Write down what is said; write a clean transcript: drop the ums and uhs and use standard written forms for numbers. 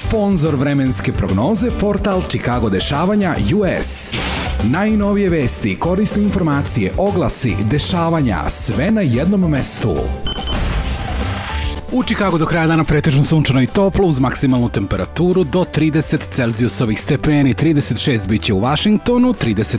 Sponzor vremenske prognoze, portal Chicago dešavanja US. Najnovije vesti, korisne informacije, oglasi, dešavanja, sve na jednom mestu. U Chicagu do kraja dana pretežno sunčano i toplo uz maksimalnu temperaturu do 30 Celzijusovih stepeni, 36 biće u Washingtonu, 32